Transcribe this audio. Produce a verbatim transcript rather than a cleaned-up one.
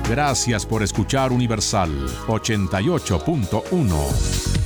Gracias por escuchar Universal ochenta y ocho punto uno.